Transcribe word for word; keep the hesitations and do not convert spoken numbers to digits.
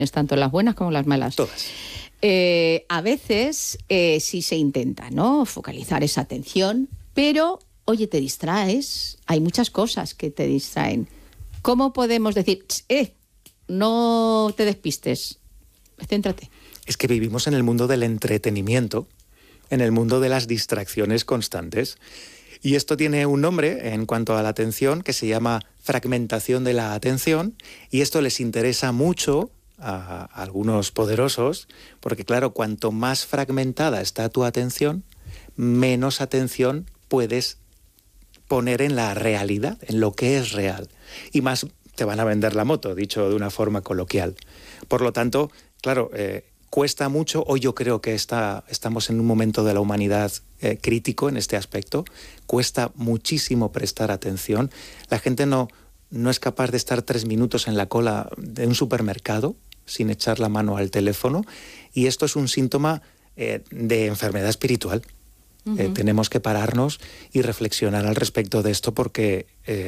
tanto las buenas como las malas. Todas. Eh, a veces eh, sí se intenta, ¿no?, focalizar esa atención, pero, oye, te distraes, hay muchas cosas que te distraen. ¿Cómo podemos decir, eh, no te despistes, céntrate? Es que vivimos en el mundo del entretenimiento, en el mundo de las distracciones constantes. Y esto tiene un nombre en cuanto a la atención que se llama fragmentación de la atención, y esto les interesa mucho a algunos poderosos, porque claro, cuanto más fragmentada está tu atención, menos atención puedes poner en la realidad, en lo que es real, y más te van a vender la moto, dicho de una forma coloquial. Por lo tanto, claro, eh, cuesta mucho. Hoy yo creo que está, estamos en un momento de la humanidad eh, crítico en este aspecto. Cuesta muchísimo prestar atención. La gente no, no es capaz de estar tres minutos en la cola de un supermercado sin echar la mano al teléfono, y esto es un síntoma eh, de enfermedad espiritual. Uh-huh. Eh, tenemos que pararnos y reflexionar al respecto de esto, porque eh,